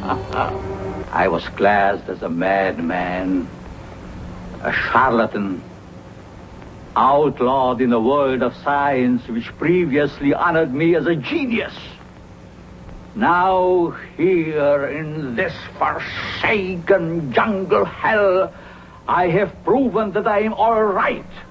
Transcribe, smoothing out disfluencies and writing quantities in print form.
I was classed as a madman, a charlatan, outlawed in a world of science which previously honored me as a genius. Now, here in this forsaken jungle hell, I have proven that I am all right.